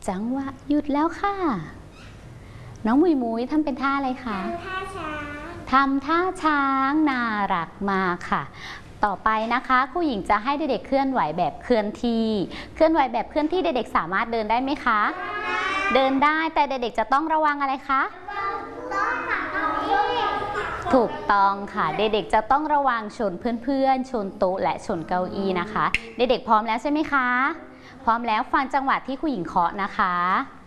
จังหวะหยุดแล้วค่ะน้องมุยมุยทำเป็นท่าอะไรคะทำท่าช้างน่ารักมากค่ะต่อไปนะคะครูหญิงจะให้เด็กๆเคลื่อนไหวแบบเคลื่อนที่เด็กๆสามารถเดินได้ไหมคะเดินได้แต่เด็กๆจะต้องระวังอะไรคะถูกต้องค่ะเด็กๆจะต้องระวังชนเพื่อนๆชนโต๊ะและชนเก้าอี้นะคะเด็กๆพร้อมแล้วใช่ไหมคะพร้อมแล้วฟังจังหวะที่ครูหญิงเคาะนะคะ